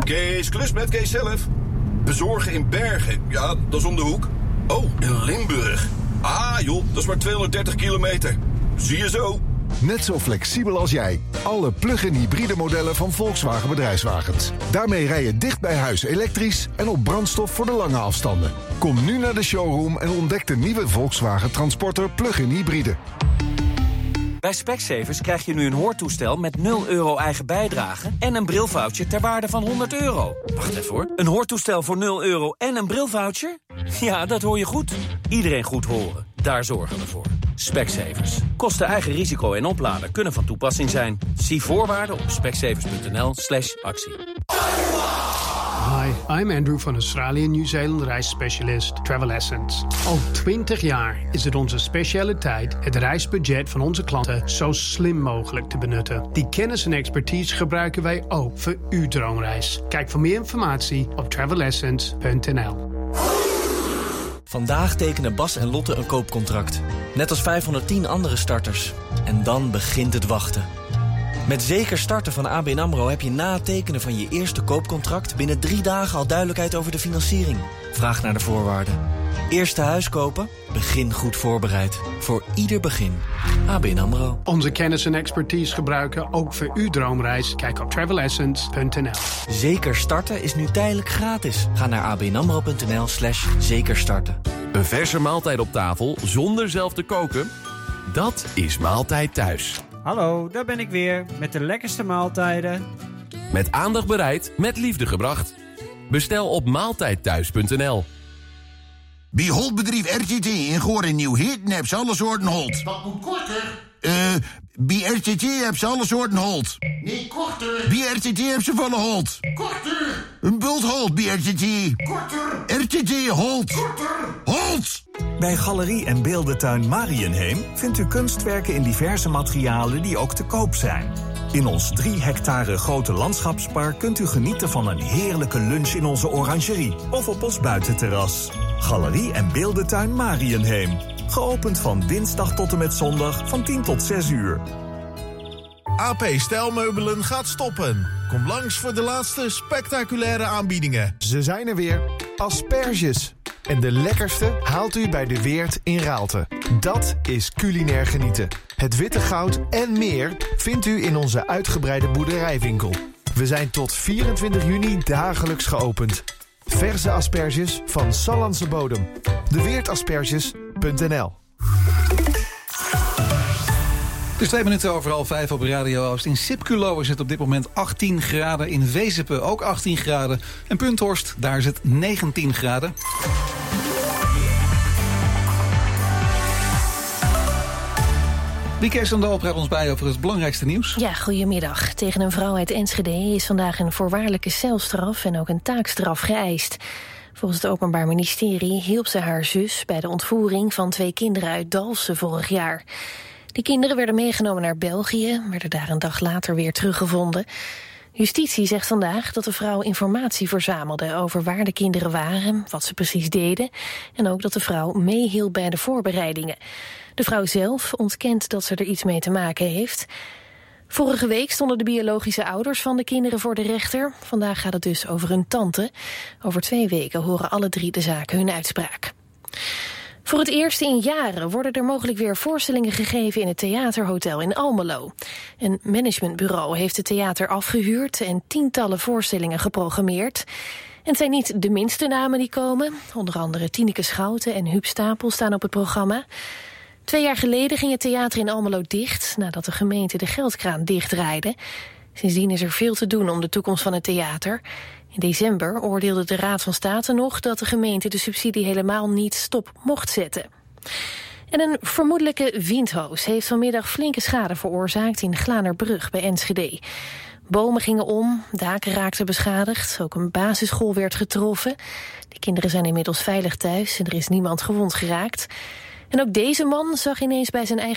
Kees, klus met Kees zelf. Bezorgen in Bergen, ja, dat is om de hoek. Oh, in Limburg. Ah joh, dat is maar 230 kilometer. Zie je zo. Net zo flexibel als jij. Alle plug-in hybride modellen van Volkswagen Bedrijfswagens. Daarmee rij je dicht bij huis elektrisch en op brandstof voor de lange afstanden. Kom nu naar de showroom en ontdek de nieuwe Volkswagen Transporter plug-in hybride. Bij Specsavers krijg je nu een hoortoestel met 0 euro eigen bijdrage en een brilvoucher ter waarde van €100. Wacht even hoor. Een hoortoestel voor 0 euro en een brilvoucher? Ja, dat hoor je goed. Iedereen goed horen. Daar zorgen we voor. Specsavers. Kosten eigen risico en oplader kunnen van toepassing zijn. Zie voorwaarden op specsavers.nl/actie. Hi, I'm Andrew van Australië en Nieuw-Zeeland reisspecialist Travel Essence. Al 20 jaar is het onze specialiteit het reisbudget van onze klanten zo slim mogelijk te benutten. Die kennis en expertise gebruiken wij ook voor uw droomreis. Kijk voor meer informatie op travelessence.nl. Vandaag tekenen Bas en Lotte een koopcontract. Net als 510 andere starters. En dan begint het wachten. Met Zeker Starten van ABN AMRO heb je na het tekenen van je eerste koopcontract binnen 3 dagen al duidelijkheid over de financiering. Vraag naar de voorwaarden. Eerste huis kopen? Begin goed voorbereid. Voor ieder begin. ABN AMRO. Onze kennis en expertise gebruiken ook voor uw droomreis. Kijk op travelessence.nl. Zeker Starten is nu tijdelijk gratis. Ga naar abnamro.nl/zekerstarten. Een verse maaltijd op tafel zonder zelf te koken? Dat is Maaltijd Thuis. Hallo, daar ben ik weer met de lekkerste maaltijden. Met aandacht bereid, met liefde gebracht. Bestel op maaltijdthuis.nl. Bij Holtbedrijf RTT in Goor en Nieuw-Heerden heb ze alle soorten Holt. Wat moet korter? Bij RTT heb ze alle soorten Holt. Nee, korter. Bij RTT heb ze volle Holt. Korter. Een bult Holt bij RTT. Korter. RTT Holt. Korter. Holt! Bij Galerie en Beeldentuin Mariënheem vindt u kunstwerken in diverse materialen die ook te koop zijn. In ons 3 hectare grote landschapspark kunt u genieten van een heerlijke lunch in onze orangerie of op ons buitenterras. Galerie en Beeldentuin Mariënheem. Geopend van dinsdag tot en met zondag van 10 tot 6 uur. AP Stijlmeubelen gaat stoppen. Kom langs voor de laatste spectaculaire aanbiedingen. Ze zijn er weer. Asperges. En de lekkerste haalt u bij De Weert in Raalte. Dat is culinair genieten. Het witte goud en meer vindt u in onze uitgebreide boerderijwinkel. We zijn tot 24 juni dagelijks geopend. Verse asperges van Sallandse bodem. Deweertasperges.nl. Het is 2 minuten over 4:30 op Radio Oost. In Sipculo is het op dit moment 18 graden. In Wezepen ook 18 graden. En Punthorst, daar is het 19 graden. Wieke Essendaal praat ons bij over het belangrijkste nieuws. Ja, goedemiddag. Tegen een vrouw uit Enschede is vandaag een voorwaardelijke celstraf en ook een taakstraf geëist. Volgens het Openbaar Ministerie hielp ze haar zus bij de ontvoering van 2 kinderen uit Dalfsen vorig jaar. Die kinderen werden meegenomen naar België, werden daar een dag later weer teruggevonden. Justitie zegt vandaag dat de vrouw informatie verzamelde over waar de kinderen waren, wat ze precies deden en ook dat de vrouw meehielp bij de voorbereidingen. De vrouw zelf ontkent dat ze er iets mee te maken heeft. Vorige week stonden de biologische ouders van de kinderen voor de rechter. Vandaag gaat het dus over hun tante. Over 2 weken horen alle 3 de zaken hun uitspraak. Voor het eerst in jaren worden er mogelijk weer voorstellingen gegeven in het Theaterhotel in Almelo. Een managementbureau heeft het theater afgehuurd en tientallen voorstellingen geprogrammeerd. En het zijn niet de minste namen die komen. Onder andere Tineke Schouten en Huub Stapel staan op het programma. 2 jaar geleden ging het theater in Almelo dicht nadat de gemeente de geldkraan dichtdraaide. Sindsdien is er veel te doen om de toekomst van het theater. In december oordeelde de Raad van State nog dat de gemeente de subsidie helemaal niet stop mocht zetten. En een vermoedelijke windhoos heeft vanmiddag flinke schade veroorzaakt in Glanerbrug bij Enschede. Bomen gingen om, daken raakten beschadigd, ook een basisschool werd getroffen. De kinderen zijn inmiddels veilig thuis en er is niemand gewond geraakt. En ook deze man zag ineens bij zijn eigen